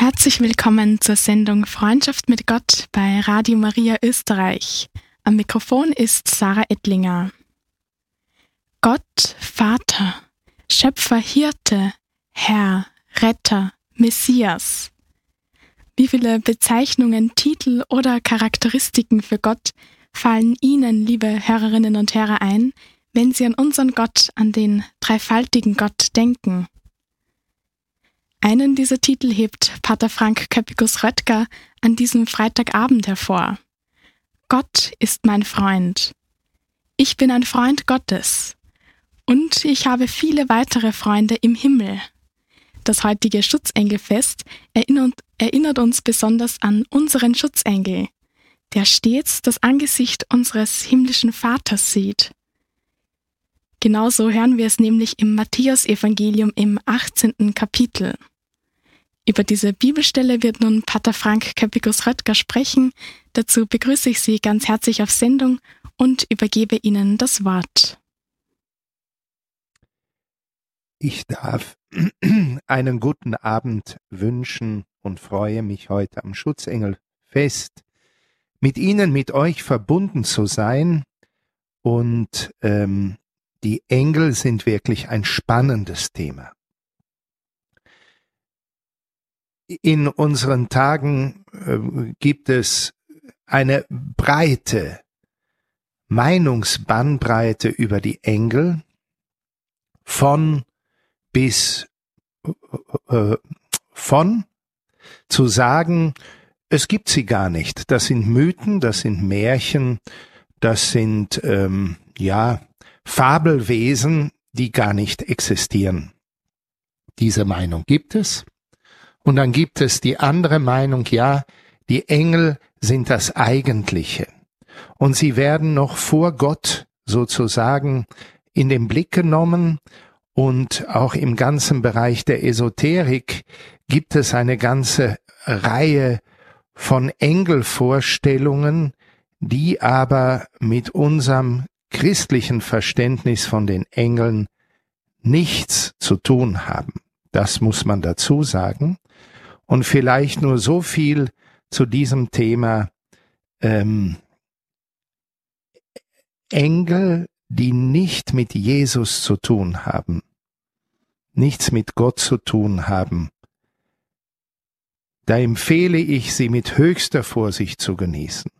Herzlich willkommen zur Sendung Freundschaft mit Gott bei Radio Maria Österreich. Am Mikrofon ist Sarah Ettlinger. Gott, Vater, Schöpfer, Hirte, Herr, Retter, Messias. Wie viele Bezeichnungen, Titel oder Charakteristiken für Gott fallen Ihnen, liebe Hörerinnen und Hörer, ein, wenn Sie an unseren Gott, an den dreifaltigen Gott denken? Einen dieser Titel hebt Pater Frank Köppikus-Röttger an diesem Freitagabend hervor. Gott ist mein Freund. Ich bin ein Freund Gottes. Und ich habe viele weitere Freunde im Himmel. Das heutige Schutzengelfest erinnert uns besonders an unseren Schutzengel, der stets das Angesicht unseres himmlischen Vaters sieht. Genauso hören wir es nämlich im Matthäusevangelium im 18. Kapitel. Über diese Bibelstelle wird nun Pater Frank Köppikus-Röttger sprechen. Dazu begrüße ich Sie ganz herzlich auf Sendung und übergebe Ihnen das Wort. Ich darf einen guten Abend wünschen und freue mich heute am Schutzengelfest mit Ihnen, mit euch verbunden zu sein. Und die Engel sind wirklich ein spannendes Thema. In unseren Tagen gibt es eine breite Meinungsbandbreite über die Engel, von bis von zu sagen, es gibt sie gar nicht. Das sind Mythen, das sind Märchen, das sind Fabelwesen, die gar nicht existieren. Diese Meinung gibt es. Und dann gibt es die andere Meinung, ja, die Engel sind das Eigentliche. Und sie werden noch vor Gott sozusagen in den Blick genommen. Und auch im ganzen Bereich der Esoterik gibt es eine ganze Reihe von Engelvorstellungen, die aber mit unserem christlichen Verständnis von den Engeln nichts zu tun haben. Das muss man dazu sagen. Und vielleicht nur so viel zu diesem Thema Engel, die nicht mit Jesus zu tun haben, nichts mit Gott zu tun haben. Da empfehle ich, sie mit höchster Vorsicht zu genießen.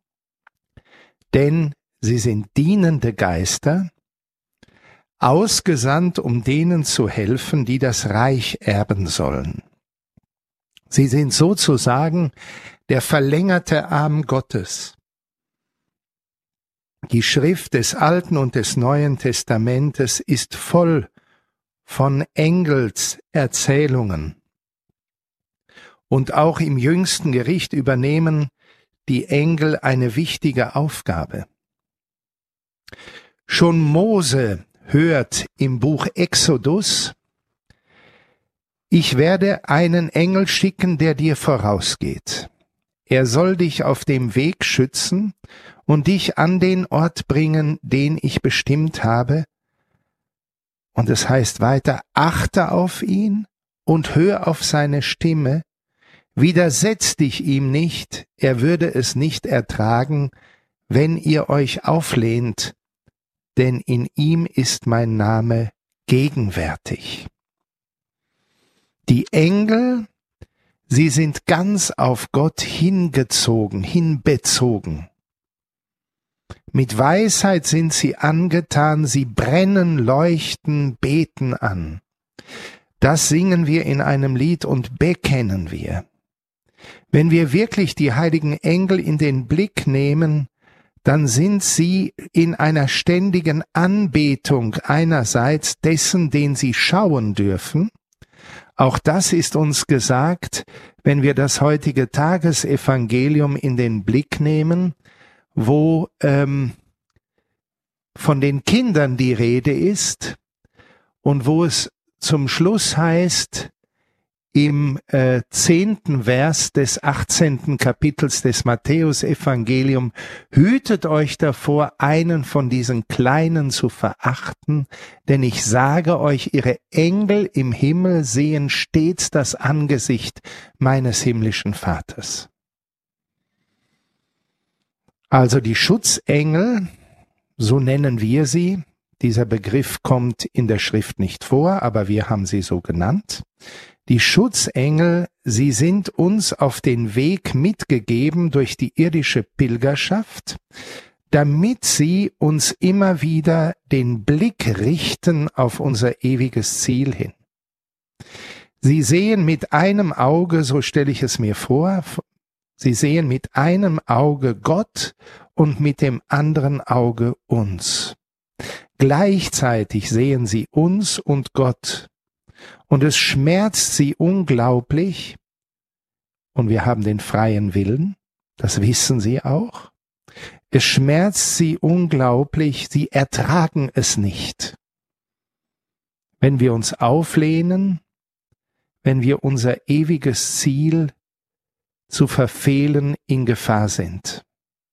Denn sie sind dienende Geister, ausgesandt, um denen zu helfen, die das Reich erben sollen. Sie sind sozusagen der verlängerte Arm Gottes. Die Schrift des Alten und des Neuen Testamentes ist voll von Engelserzählungen. Und auch im jüngsten Gericht übernehmen die Engel eine wichtige Aufgabe. Schon Mose hört im Buch Exodus: Ich werde einen Engel schicken, der dir vorausgeht. Er soll dich auf dem Weg schützen und dich an den Ort bringen, den ich bestimmt habe. Und es heißt weiter, achte auf ihn und hör auf seine Stimme, widersetz dich ihm nicht, er würde es nicht ertragen, wenn ihr euch auflehnt, denn in ihm ist mein Name gegenwärtig. Die Engel, sie sind ganz auf Gott hinbezogen. Mit Weisheit sind sie angetan, sie brennen, leuchten, beten an. Das singen wir in einem Lied und bekennen wir. Wenn wir wirklich die heiligen Engel in den Blick nehmen, dann sind sie in einer ständigen Anbetung einerseits dessen, den sie schauen dürfen. Auch das ist uns gesagt, wenn wir das heutige Tagesevangelium in den Blick nehmen, wo von den Kindern die Rede ist und wo es zum Schluss heißt, im 10. Vers des 18. Kapitels des Matthäus-Evangelium: Hütet euch davor, einen von diesen Kleinen zu verachten, denn ich sage euch, ihre Engel im Himmel sehen stets das Angesicht meines himmlischen Vaters. Also die Schutzengel, so nennen wir sie. Dieser Begriff kommt in der Schrift nicht vor, aber wir haben sie so genannt. Die Schutzengel, sie sind uns auf den Weg mitgegeben durch die irdische Pilgerschaft, damit sie uns immer wieder den Blick richten auf unser ewiges Ziel hin. Sie sehen mit einem Auge, so stelle ich es mir vor, sie sehen mit einem Auge Gott und mit dem anderen Auge uns. Gleichzeitig sehen sie uns und Gott. Und es schmerzt sie unglaublich, und wir haben den freien Willen, das wissen sie auch. Es schmerzt sie unglaublich, sie ertragen es nicht. Wenn wir uns auflehnen, wenn wir unser ewiges Ziel zu verfehlen in Gefahr sind.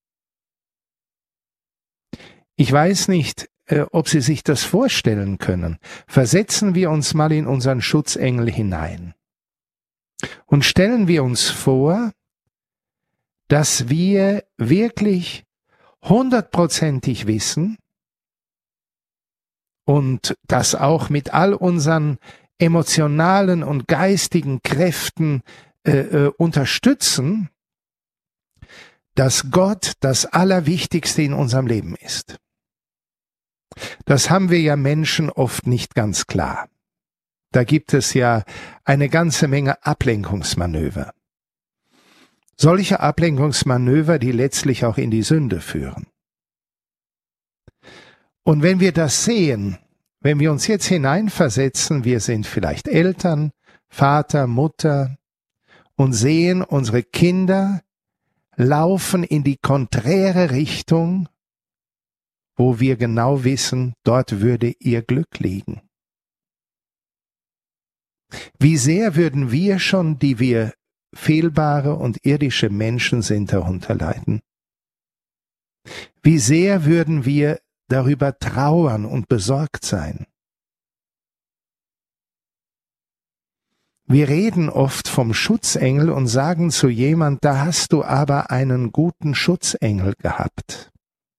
Ich weiß nicht, ob Sie sich das vorstellen können. Versetzen wir uns mal in unseren Schutzengel hinein und stellen wir uns vor, dass wir wirklich 100%ig wissen und das auch mit all unseren emotionalen und geistigen Kräften unterstützen, dass Gott das Allerwichtigste in unserem Leben ist. Das haben wir ja Menschen oft nicht ganz klar. Da gibt es ja eine ganze Menge Ablenkungsmanöver. Solche Ablenkungsmanöver, die letztlich auch in die Sünde führen. Und wenn wir das sehen, wenn wir uns jetzt hineinversetzen, wir sind vielleicht Eltern, Vater, Mutter, und sehen, unsere Kinder laufen in die konträre Richtung, wo wir genau wissen, dort würde ihr Glück liegen. Wie sehr würden wir schon, die wir fehlbare und irdische Menschen sind, darunter leiden? Wie sehr würden wir darüber trauern und besorgt sein? Wir reden oft vom Schutzengel und sagen zu jemand, da hast du aber einen guten Schutzengel gehabt.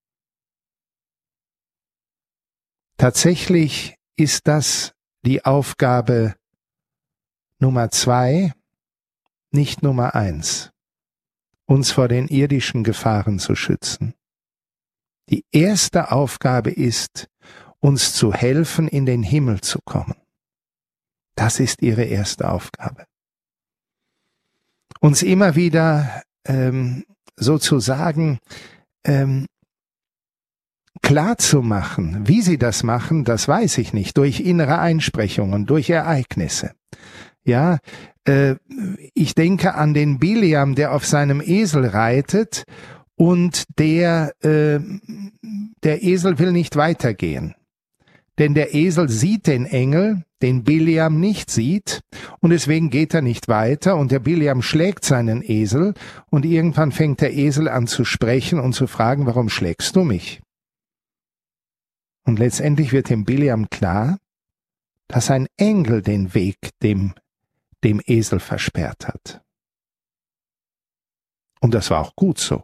Tatsächlich ist das die Aufgabe Nummer 2, nicht Nummer 1, uns vor den irdischen Gefahren zu schützen. Die erste Aufgabe ist, uns zu helfen, in den Himmel zu kommen. Das ist ihre erste Aufgabe. Uns immer wieder sozusagen klar zu machen, wie sie das machen, das weiß ich nicht, durch innere Einsprechungen, durch Ereignisse. Ja, ich denke an den Biliam, der auf seinem Esel reitet und der Esel will nicht weitergehen. Denn der Esel sieht den Engel, den Biliam nicht sieht, und deswegen geht er nicht weiter, und der Biliam schlägt seinen Esel, und irgendwann fängt der Esel an zu sprechen und zu fragen, warum schlägst du mich? Und letztendlich wird dem Biliam klar, dass ein Engel den Weg dem Esel versperrt hat. Und das war auch gut so.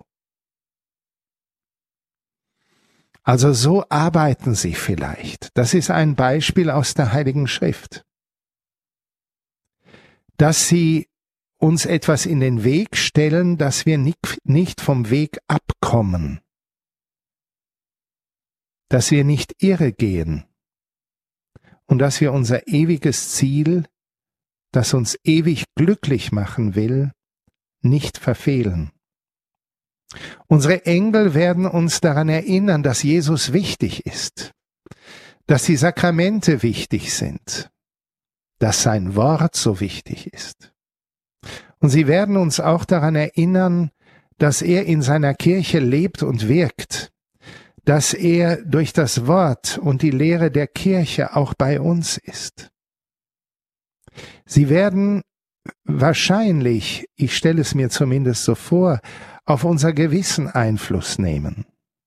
Also so arbeiten sie vielleicht. Das ist ein Beispiel aus der Heiligen Schrift. Dass sie uns etwas in den Weg stellen, dass wir nicht vom Weg abkommen. Dass wir nicht irre gehen. Und dass wir unser ewiges Ziel, das uns ewig glücklich machen will, nicht verfehlen. Unsere Engel werden uns daran erinnern, dass Jesus wichtig ist, dass die Sakramente wichtig sind, dass sein Wort so wichtig ist. Und sie werden uns auch daran erinnern, dass er in seiner Kirche lebt und wirkt, dass er durch das Wort und die Lehre der Kirche auch bei uns ist. Sie werden wahrscheinlich, ich stelle es mir zumindest so vor, auf unser Gewissen Einfluss nehmen.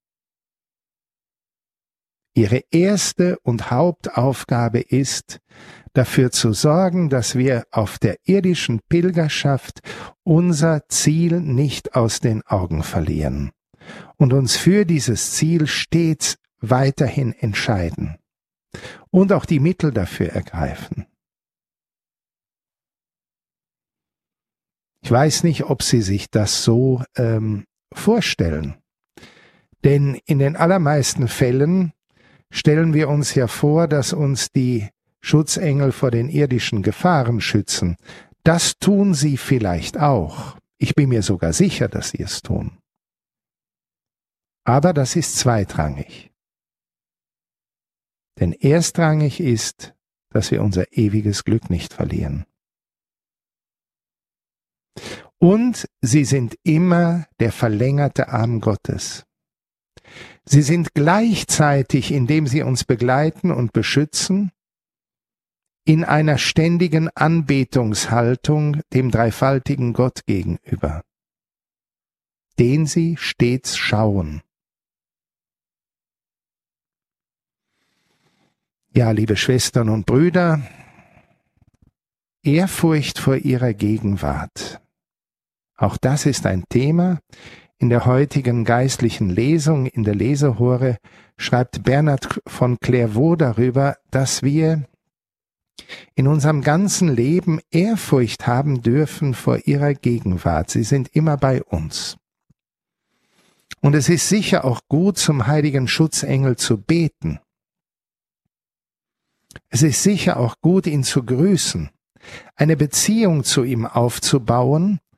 Ihre erste und Hauptaufgabe ist, dafür zu sorgen, dass wir auf der irdischen Pilgerschaft unser Ziel nicht aus den Augen verlieren und uns für dieses Ziel stets weiterhin entscheiden und auch die Mittel dafür ergreifen. Ich weiß nicht, ob Sie sich das so vorstellen, denn in den allermeisten Fällen stellen wir uns ja vor, dass uns die Schutzengel vor den irdischen Gefahren schützen. Das tun sie vielleicht auch. Ich bin mir sogar sicher, dass sie es tun. Aber das ist zweitrangig. Denn erstrangig ist, dass wir unser ewiges Glück nicht verlieren. Und sie sind immer der verlängerte Arm Gottes. Sie sind gleichzeitig, indem sie uns begleiten und beschützen, in einer ständigen Anbetungshaltung dem dreifaltigen Gott gegenüber, den sie stets schauen. Ja, liebe Schwestern und Brüder, Ehrfurcht vor ihrer Gegenwart. Auch das ist ein Thema. In der heutigen geistlichen Lesung, in der Lesehore, schreibt Bernhard von Clairvaux darüber, dass wir in unserem ganzen Leben Ehrfurcht haben dürfen vor ihrer Gegenwart. Sie sind immer bei uns. Und es ist sicher auch gut, zum heiligen Schutzengel zu beten. Es ist sicher auch gut, ihn zu grüßen, eine Beziehung zu ihm aufzubauen,